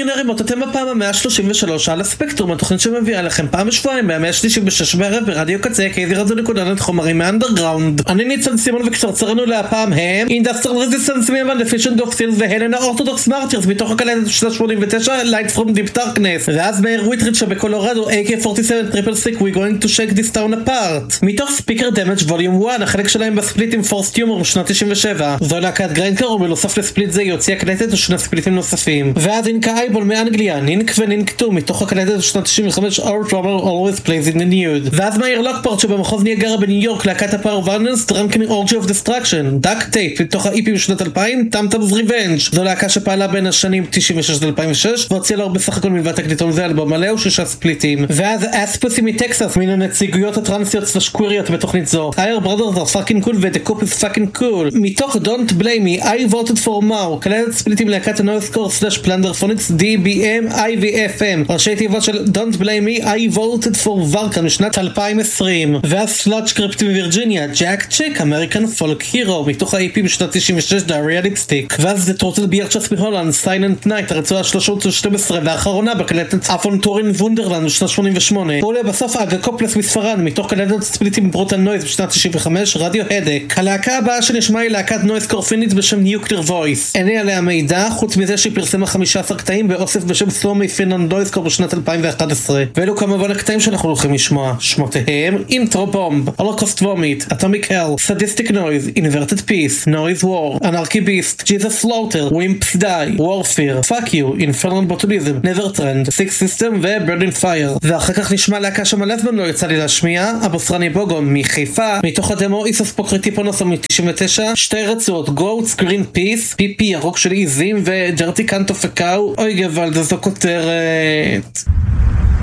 נרימות, אתם בפעם ה-133 על הספקטרום, התוכנית שמביאה לכם פעם בשבועיים ב-136 בערב ברדיו קצה, KZRadio.net, חומרים מאנדרגראונד. אני ניצן סימון וקצרצרנו להפעם הם Industrial Resistance Movement, Deficient of Seals והלנה אורתודוקס מרטירס מתוך הקלטת של 89 Light from Deep Darkness, ואז מאיר וויטריד שבקולורדו AK-47 366 We going to shake this town apart מתוך ספיקר דמג' ווליום 1, החלק שלהם בספליט עם פורסט יומור משנת 97. זו להקת גריינקר, ובנוסף לספליט זה יוציא הקלטת ושני ספליטים נוספים. ואז אינקה אייבול מאנגליה, נינק ונינק 2 מתוך הקלטת בשנת 95 Our Trouble Always Plays in the Nude. ואז מאיר לוקפורט שבמחוז ניאגרה בניו יורק, להקת הפאור ורננס Drunken Orgy of Destruction, דאק טייפ מתוך ה-EP בשנת 2000 טמטמ's Revenge. זו להקה שפעלה בין השנים 96-2006 והוציאה לו בסך הכל מלבד תקליטון זה אלבום מלא ו6 ספליטים. ואז אספוסי מטקסס מן הנציגויות הטרנסיות סלשקוויריות בתוכנית זו, Higher Brothers are fucking cool ו-The Coop is fucking cool מתוך Don't Blame Me I Voted for Mau, קלטת ספליטים להקת ה-Noiscore/Plunderphonics DBM IVFM, ראשי תיבות של Don't Blame Me I Voted for Varka משנת 2020. ואז Sludge Crypt מווירג'יניה, Jack Chick American Folk Hero מתוך ה-EP בשנת 96 Diarrhea Lipstick. ואז The Total Bearchas מהולנד Silent Night, הרצועה 312 והאחרונה בקלטת אפונטורין וונדרלנד בשנת 88. פולה בסוף אגה קופלס מספרד מתוך קלטת ספליטים ברוטל נויז בשנת 95 רדיו הדק. הלהקה הבאה שנשמע היא להקת נויז קורפינית בשם Nuclear Voice. אין לי עליה מידע חוץ מזה שהיא פרסמה 15 קטעים באוסף בשם סלומי פינלנד נויזקור בשנת 2011, ואלו כמובן הקטעים שאנחנו הולכים לשמוע. שמותיהם אינטרו בומב, הולוקוסט וומיט, אטומיק הל, סדיסטיק נויז, אינברטד פיס, נויז וור, אנרכי ביסט, ג'יזוס סלוטר, ווימפס די, וורפיר, פאק יו, אינפרנל בוטוליזם, נבר טרנד, סיקס סיסטם וברדין פייר. ואחר כך נשמע להקה שמלא זמן לא יצא לי להשמיע, הבוסרני בוגו מחיפה מתוך הדמו איסוס פוקריטיפונוס מ-99, שתי רצועות גוטס, גרין פיס, פיפי ירוק של עיזים ודרטי קנטו פקאו. אוי גוואלד, זו כותרת.